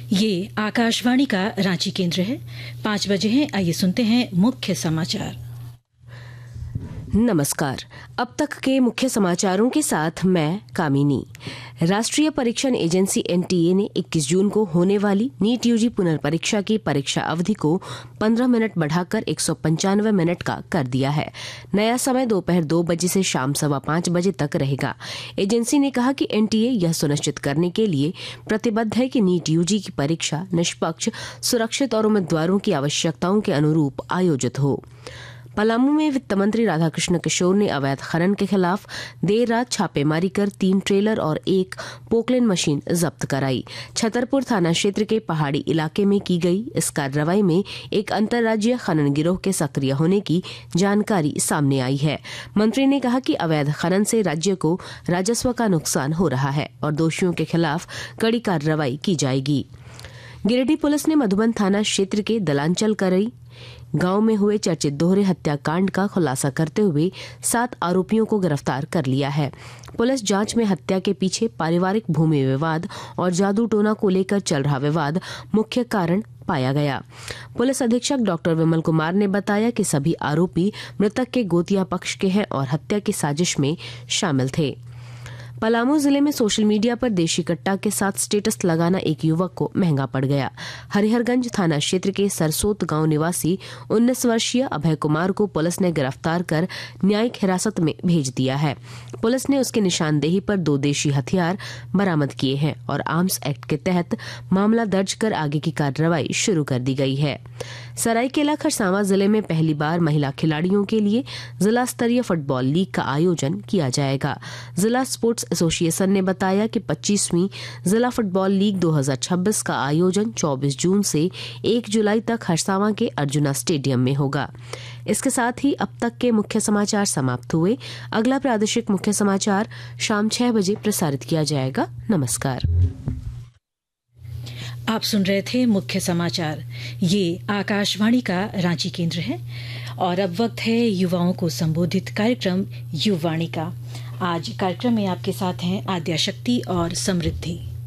ये आकाशवाणी का रांची केंद्र है। 5 बजे हैं। आइए सुनते हैं मुख्य समाचार। नमस्कार। अब तक के मुख्य समाचारों के साथ मैं कामिनी। राष्ट्रीय परीक्षण एजेंसी एनटीए ने 21 जून को होने वाली नीट यूजी पुनर्परीक्षा की परीक्षा अवधि को 15 मिनट बढ़ाकर 195 मिनट का कर दिया है। नया समय दोपहर 2 बजे से शाम 5:15 बजे तक रहेगा। एजेंसी ने कहा कि एनटीए यह सुनिश्चित करने के लिए प्रतिबद्ध है कि नीट यूजी की परीक्षा निष्पक्ष, सुरक्षित और उम्मीदवारों की आवश्यकताओं के अनुरूप आयोजित हो। पलामू में वित्त मंत्री राधाकृष्ण किशोर ने अवैध खनन के खिलाफ देर रात छापेमारी कर 3 ट्रेलर और 1 पोकलेन मशीन जब्त कराई। छतरपुर थाना क्षेत्र के पहाड़ी इलाके में की गई इस कार्रवाई में एक अंतर्राज्यीय खनन गिरोह के सक्रिय होने की जानकारी सामने आई है। मंत्री ने कहा कि अवैध खनन से राज्य को राजस्व का नुकसान हो रहा है और दोषियों के खिलाफ कड़ी कार्रवाई की जाएगी। गिरिडीह पुलिस ने मधुबन थाना क्षेत्र के दलांचल करई गांव में हुए चर्चित दोहरे हत्याकांड का खुलासा करते हुए 7 आरोपियों को गिरफ्तार कर लिया है। पुलिस जांच में हत्या के पीछे पारिवारिक भूमि विवाद और जादू टोना को लेकर चल रहा विवाद मुख्य कारण पाया गया। पुलिस अधीक्षक डॉक्टर विमल कुमार ने बताया कि सभी आरोपी मृतक के गोतिया पक्ष के हैं और हत्या की साजिश में शामिल थे। पलामू जिले में सोशल मीडिया पर देशी कट्टा के साथ स्टेटस लगाना एक युवक को महंगा पड़ गया। हरिहरगंज थाना क्षेत्र के सरसोत गांव निवासी 19 वर्षीय अभय कुमार को पुलिस ने गिरफ्तार कर न्यायिक हिरासत में भेज दिया है। पुलिस ने उसकी निशानदेही पर 2 देशी हथियार बरामद किए हैं और आर्म्स एक्ट के तहत मामला दर्ज कर आगे की कार्रवाई शुरू कर दी गई है। सरायकेला खरसावां जिले में पहली बार महिला खिलाड़ियों के लिए जिला स्तरीय फुटबॉल लीग का आयोजन किया जाएगा। जिला स्पोर्ट्स एसोसिएशन ने बताया कि 25वीं जिला फुटबॉल लीग 2026 का आयोजन 24 जून से 1 जुलाई तक खरसावां के अर्जुना स्टेडियम में होगा। इसके साथ ही अब तक के मुख्य समाचार समाप्त हुए। अगला प्रादेशिक मुख्य समाचार शाम 6 बजे प्रसारित किया जाएगा। नमस्कार। आप सुन रहे थे मुख्य समाचार। ये आकाशवाणी का रांची केंद्र है और अब वक्त है युवाओं को संबोधित कार्यक्रम युवाणी का। आज कार्यक्रम में आपके साथ हैं आद्या शक्ति और समृद्धि।